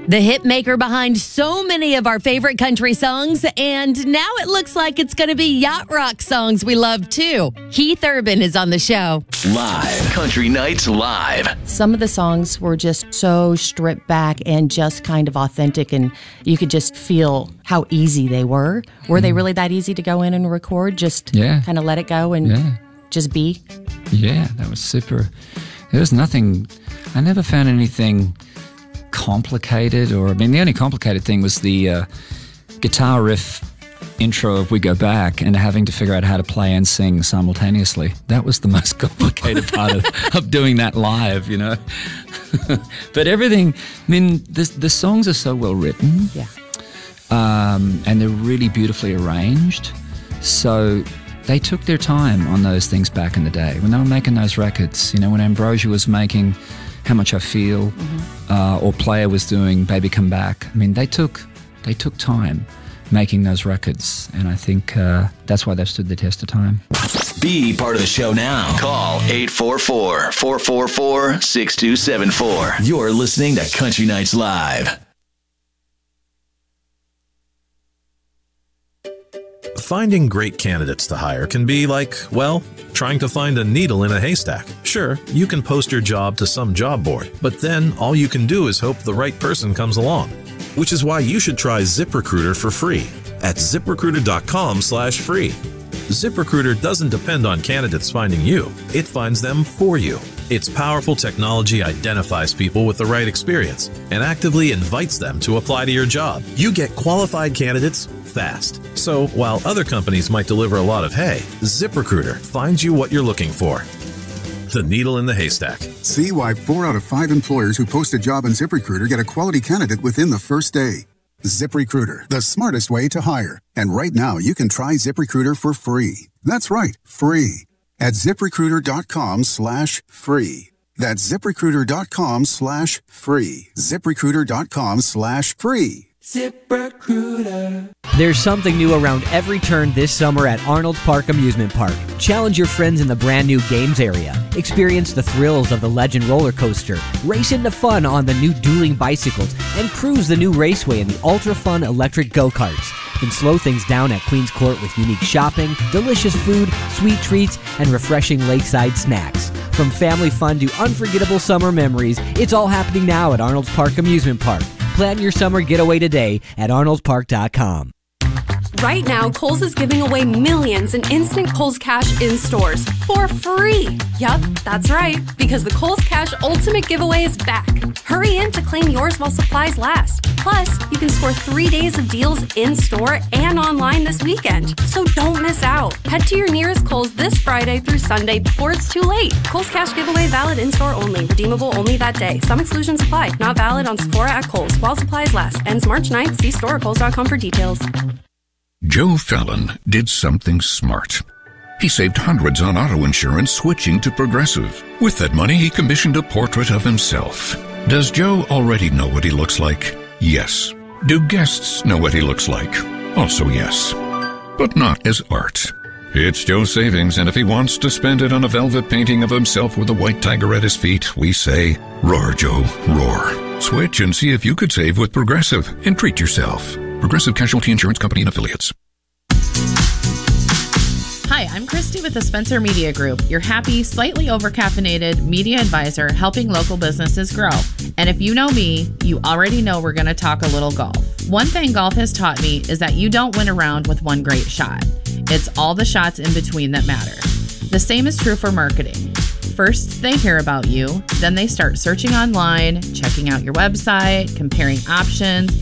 The hit maker behind so many of our favorite country songs, and now it looks like it's going to be yacht rock songs we love too. Keith Urban is on the show. Live. Country Nights Live. Some of the songs were just so stripped back and just kind of authentic, and you could just feel how easy they were. Were they really that easy to go in and record? Just kind of let it go and just be? Yeah, that was super. There was nothing, I never found anything complicated, the only complicated thing was the guitar riff intro of We Go Back and having to figure out how to play and sing simultaneously. That was the most complicated part of doing that live, But everything, the songs are so well written. Yeah. And they're really beautifully arranged. So they took their time on those things back in the day. When they were making those records, when Ambrosia was making How Much I Feel, or Player was doing Baby Come Back. They took time making those records, and I think that's why they've stood the test of time. Be part of the show now. Call 844-444-6274. You're listening to Country Nights Live. Finding great candidates to hire can be like, trying to find a needle in a haystack. Sure, you can post your job to some job board, but then all you can do is hope the right person comes along. Which is why you should try ZipRecruiter for free at ZipRecruiter.com/free. ZipRecruiter doesn't depend on candidates finding you. It finds them for you. Its powerful technology identifies people with the right experience and actively invites them to apply to your job. You get qualified candidates fast. So while other companies might deliver a lot of hay, ZipRecruiter finds you what you're looking for. The needle in the haystack. See why 4 out of 5 employers who post a job on ZipRecruiter get a quality candidate within the first day. ZipRecruiter, the smartest way to hire. And right now, you can try ZipRecruiter for free. That's right, free. At ZipRecruiter.com/free. That's ZipRecruiter.com/free. ZipRecruiter.com/free. ZipRecruiter. There's something new around every turn this summer at Arnold's Park Amusement Park. Challenge your friends in the brand new games area. Experience the thrills of the Legend roller coaster. Race into fun on the new dueling bicycles and cruise the new raceway in the ultra fun electric go-karts. Then slow things down at Queen's Court with unique shopping, delicious food, sweet treats, and refreshing lakeside snacks. From family fun to unforgettable summer memories, it's all happening now at Arnold's Park Amusement Park. Plan your summer getaway today at arnoldspark.com. Right now, Kohl's is giving away millions in instant Kohl's Cash in stores for free. Yup, that's right, because the Kohl's Cash Ultimate Giveaway is back. Hurry in to claim yours while supplies last. Plus, you can score 3 days of deals in store and online this weekend. So don't miss out. Head to your nearest Kohl's this Friday through Sunday before it's too late. Kohl's Cash Giveaway valid in store only. Redeemable only that day. Some exclusions apply. Not valid on Sephora at Kohl's while supplies last. Ends March 9th. See store at Kohl's.com for details. Joe Fallon did something smart. He saved hundreds on auto insurance switching to Progressive. With that money, he commissioned a portrait of himself. Does Joe already know what he looks like? Yes. Do guests know what he looks like? Also yes. But not as art. It's Joe's savings, and if he wants to spend it on a velvet painting of himself with a white tiger at his feet, we say, roar, Joe, roar. Switch and see if you could save with Progressive and treat yourself. Progressive Casualty Insurance Company and Affiliates. Hi, I'm Christy with the Spencer Media Group, your happy, slightly overcaffeinated media advisor helping local businesses grow. And if you know me, you already know we're going to talk a little golf. One thing golf has taught me is that you don't win a round with one great shot. It's all the shots in between that matter. The same is true for marketing. First, they hear about you, then they start searching online, checking out your website, comparing options,